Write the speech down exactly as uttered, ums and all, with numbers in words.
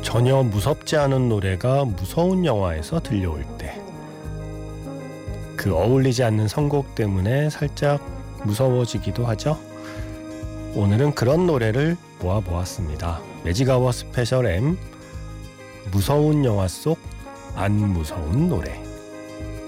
전혀 무섭지 않은 노래가 무서운 영화에서 들려올 때, 그 어울리지 않는 선곡 때문에 살짝 무서워지기도 하죠. 오늘은 그런 노래를 모아보았습니다. 매직아워 스페셜 M, 무서운 영화 속 안 무서운 노래.